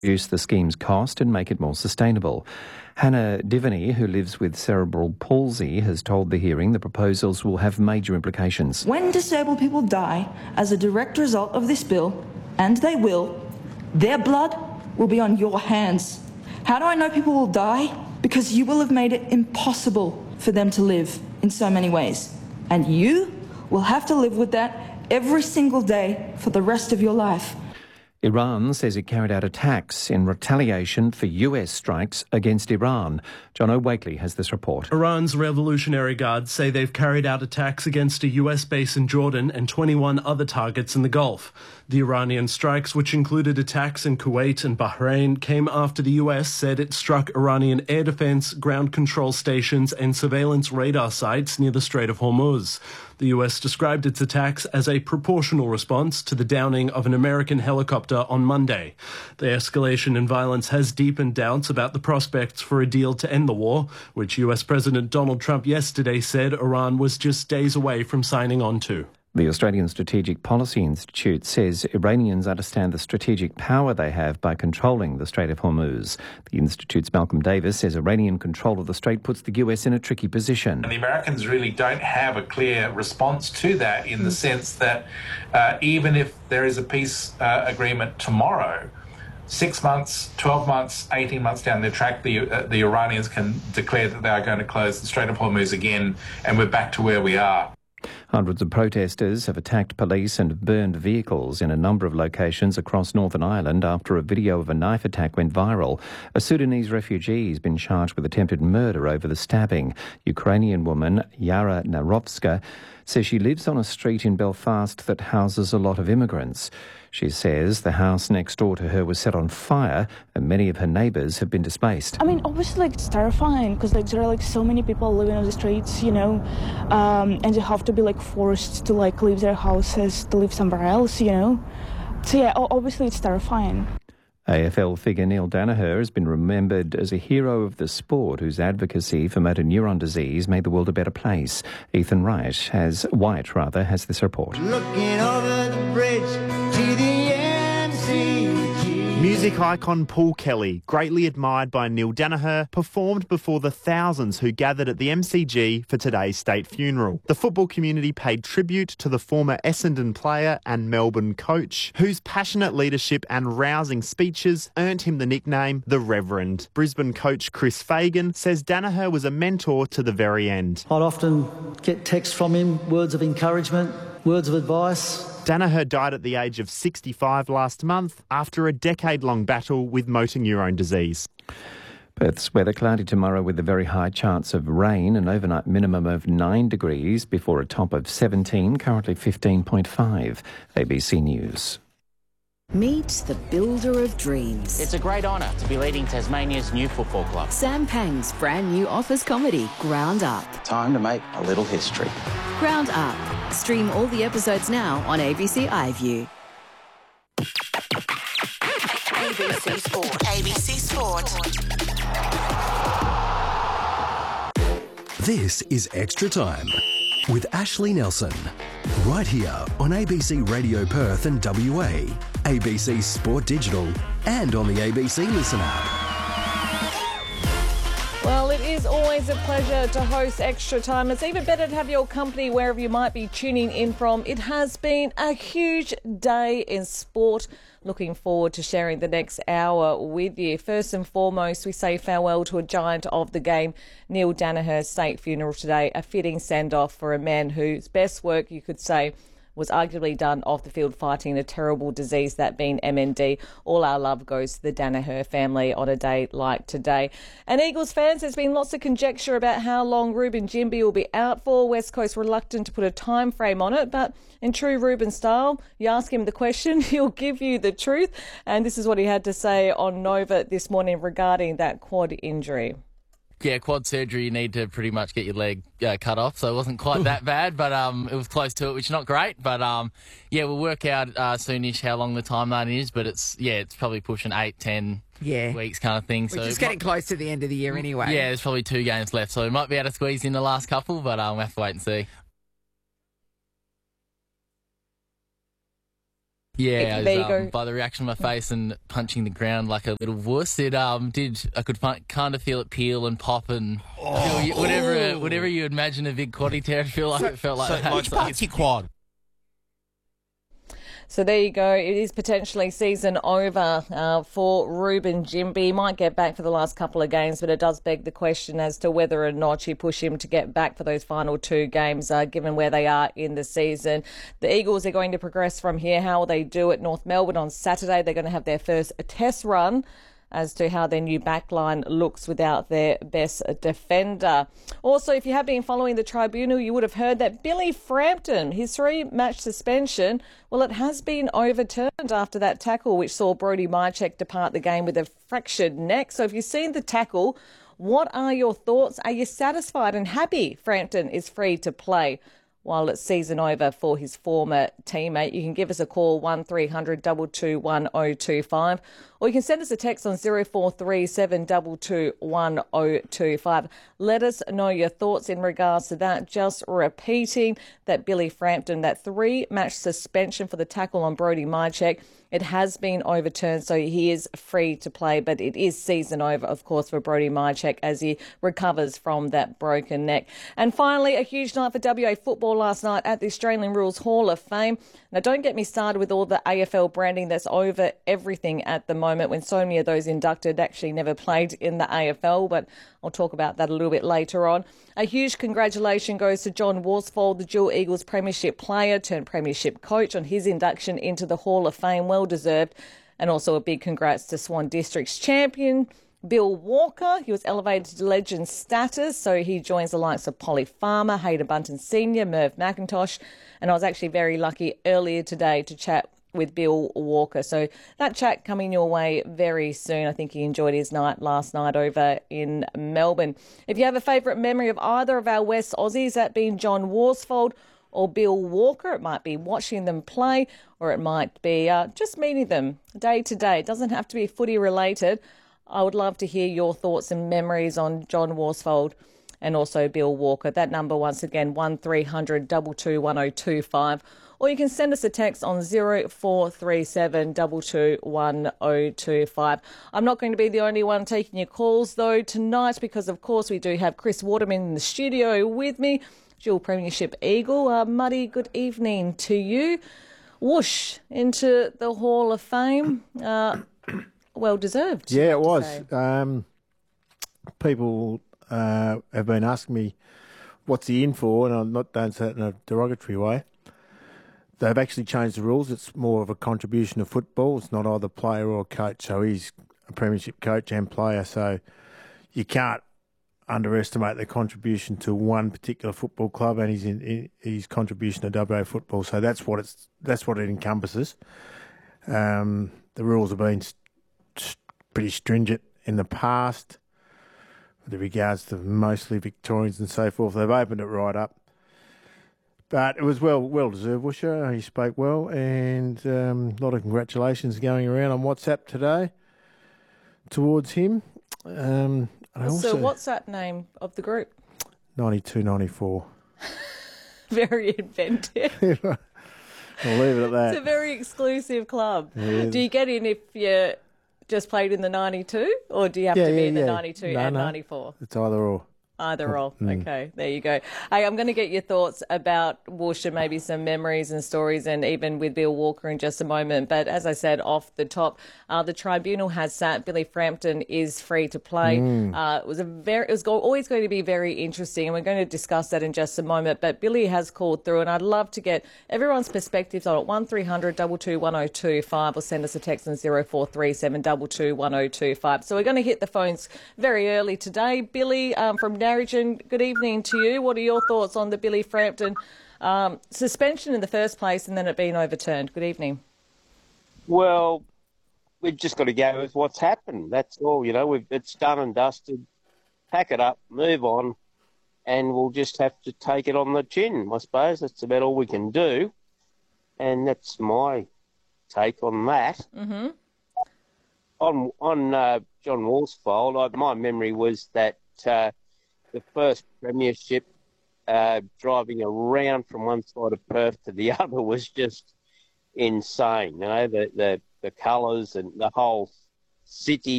reduce the scheme's cost and make it more sustainable. Hannah Divany, who lives with cerebral palsy, has told the hearing the proposals will have major implications. When disabled people die as a direct result of this bill, and they will, their blood will be on your hands. How do I know people will die? Because you will have made it impossible for them to live in so many ways. And you will have to live with that every single day for the rest of your life. Iran says it carried out attacks in retaliation for US strikes against Iran. John O'Wakely has this report. Iran's Revolutionary Guards say they've carried out attacks against a US base in Jordan and 21 other targets in the Gulf. The Iranian strikes, which included attacks in Kuwait and Bahrain, came after the US said it struck Iranian air defense, ground control stations and surveillance radar sites near the Strait of Hormuz. The US described its attacks as a proportional response to the downing of an American helicopter on Monday. The escalation in violence has deepened doubts about the prospects for a deal to end the war, which US President Donald Trump yesterday said Iran was just days away from signing on to. The Australian Strategic Policy Institute says Iranians understand the strategic power they have by controlling the Strait of Hormuz. The Institute's Malcolm Davis says Iranian control of the strait puts the US in a tricky position. And the Americans really don't have a clear response to that in the sense that even if there is a peace agreement tomorrow, 6 months, 12 months, 18 months down the track, the Iranians can declare that they are going to close the Strait of Hormuz again, and we're back to where we are. Hundreds of protesters have attacked police and burned vehicles in a number of locations across Northern Ireland after a video of a knife attack went viral. A Sudanese refugee has been charged with attempted murder over the stabbing. Ukrainian woman Yara Narovska says she lives on a street in Belfast that houses a lot of immigrants. She says the house next door to her was set on fire and many of her neighbours have been displaced. I mean, obviously, it's terrifying because there are so many people living on the streets, and they have to be forced to leave their houses to live somewhere else, So yeah, obviously, it's terrifying. AFL figure Neil Danaher has been remembered as a hero of the sport whose advocacy for motor neuron disease made the world a better place. Ethan White has this report. Looking over the bridge to the MCG. Music icon Paul Kelly, greatly admired by Neil Danaher, performed before the thousands who gathered at the MCG for today's state funeral. The football community paid tribute to the former Essendon player and Melbourne coach, whose passionate leadership and rousing speeches earned him the nickname The Reverend. Brisbane coach Chris Fagan says Danaher was a mentor to the very end. I'd often get texts from him, words of encouragement, words of advice. Danaher died at the age of 65 last month after a decade-long battle with motor neurone disease. Perth's weather cloudy tomorrow with a very high chance of rain, an overnight minimum of 9 degrees before a top of 17, currently 15.5. ABC News. Meet the builder of dreams. It's a great honour to be leading Tasmania's new football club. Sam Pang's brand new office comedy, Ground Up. Time to make a little history. Ground Up. Stream all the episodes now on ABC iView. ABC Sport. ABC Sport. This is Extra Time with Ashley Nelson. Right here on ABC Radio Perth and WA, ABC Sport Digital, and on the ABC Listen app. Well, it is always a pleasure to host Extra Time. It's even better to have your company wherever you might be tuning in from. It has been a huge day in sport. Looking forward to sharing the next hour with you. First and foremost, we say farewell to a giant of the game, Neil Danaher's state funeral today, a fitting send-off for a man whose best work, you could say, was arguably done off the field fighting a terrible disease, that being MND. All our love goes to the Danaher family on a day like today. And Eagles fans, there's been lots of conjecture about how long Ruben Jimby will be out for. West Coast reluctant to put a time frame on it, but in true Ruben style, you ask him the question, he'll give you the truth. And this is what he had to say on Nova this morning regarding that quad injury. Yeah, quad surgery, you need to pretty much get your leg cut off, so it wasn't quite that bad, but it was close to it, which is not great. But, we'll work out soonish how long the timeline is, but it's probably pushing 8-10 weeks kind of thing. We're just getting close to the end of the year anyway. Yeah, there's probably 2 games left, so we might be able to squeeze in the last couple, but we'll have to wait and see. Yeah, There you go. by the reaction on my face and punching the ground like a little wuss, I could kind of feel it peel and pop and whatever you imagine a big quaddy tear, feel like it felt like that. Like party quad. So there you go. It is potentially season over for Ruben Jimby. He might get back for the last couple of games, but it does beg the question as to whether or not you push him to get back for those final 2 games, given where they are in the season. The Eagles are going to progress from here. How will they do at North Melbourne on Saturday? They're going to have their first test run as to how their new backline looks without their best defender. Also, if you have been following the tribunal, you would have heard that Billy Frampton, his 3-match suspension, well, it has been overturned after that tackle, which saw Brody Mihocek depart the game with a fractured neck. So if you've seen the tackle, what are your thoughts? Are you satisfied and happy Frampton is free to play while it's season over for his former teammate? You can give us a call, 1300 222 1025, or you can send us a text on 0437 222 1025. Let us know your thoughts in regards to that. Just repeating that Billy Frampton, that 3-match suspension for the tackle on Brody Mihocek, it has been overturned, so he is free to play, but it is season over, of course, for Brody Mihocek as he recovers from that broken neck. And finally, a huge night for WA football last night at the Australian Rules Hall of Fame. Now, don't get me started with all the AFL branding that's over everything at the moment, when so many of those inducted actually never played in the AFL, but I'll talk about that a little bit later on. A huge congratulations goes to John Worsfold, the dual Eagles premiership player turned premiership coach, on his induction into the Hall of Fame. Well deserved. And also a big congrats to Swan District's champion, Bill Walker. He was elevated to legend status, so he joins the likes of Polly Farmer, Hayden Bunton Sr., Merv McIntosh, and I was actually very lucky earlier today to chat with Bill Walker. So that chat coming your way very soon. I think he enjoyed his night last night over in Melbourne. If you have a favourite memory of either of our West Aussies, that being John Worsfold or Bill Walker, it might be watching them play, or it might be just meeting them day to day. It doesn't have to be footy related. I would love to hear your thoughts and memories on John Worsfold and also Bill Walker. That number, once again, 1300 222 1025. Or you can send us a text on 0437 222 1025. I'm not going to be the only one taking your calls, though, tonight, because, of course, we do have Chris Waterman in the studio with me, dual premiership Eagle. Muddy, good evening to you. Whoosh into the Hall of Fame. Well deserved. Yeah, it was. People have been asking me what's he in for, and I'm not doing that in a derogatory way. They've actually changed the rules. It's more of a contribution to football. It's not either player or coach. So he's a premiership coach and player. So you can't underestimate the contribution to one particular football club and his contribution to WA football. So that's what it encompasses. The rules have been pretty stringent in the past with regards to mostly Victorians and so forth. They've opened it right up. But it was well deserved, Woosha. He spoke well, and a lot of congratulations going around on WhatsApp today towards him. What's the WhatsApp name of the group? 9294. Very inventive. I'll leave it at that. It's a very exclusive club. Yeah. Do you get in if you just played in the 92, or do you have to be in the 92 and 94? It's either or. Either or. Okay, there you go. Hey, I'm going to get your thoughts about Whoosh and maybe some memories and stories, and even with Bill Walker in just a moment. But as I said off the top, the tribunal has sat. Billy Frampton is free to play. It was always going to be very interesting, and we're going to discuss that in just a moment. But Billy has called through, and I'd love to get everyone's perspectives on it. 1300 222 1025, or send us a text on 0437 222 1025. So we're going to hit the phones very early today. Billy from Narrogin, good evening to you. What are your thoughts on the Billy Frampton suspension in the first place and then it being overturned? Good evening. Well, we've just got to go with what's happened. That's all, it's done and dusted. Pack it up, move on, and we'll just have to take it on the chin, I suppose. That's about all we can do. And that's my take on that. Mm-hmm. On John Worsfold, my memory was that the first premiership, driving around from one side of Perth to the other was just insane. You know, the colours and the whole city